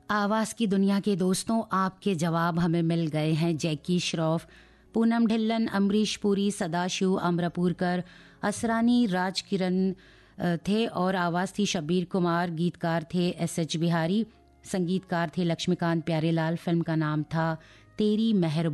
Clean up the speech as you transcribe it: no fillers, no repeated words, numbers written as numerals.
आवाज़ की दुनिया के दोस्तों, आपके जवाब हमें मिल गए हैं। जैकी श्रॉफ, पूनम ढिल्लन, अमरीश पुरी, सदाशिव अमरापुरकर, असरानी राजकिरण थे और आवाज़ थी शब्बीर कुमार। गीतकार थे एस.एच. बिहारी, संगीतकार थे लक्ष्मीकांत प्यारेलाल। फिल्म का नाम था तेरी मेहरबानी।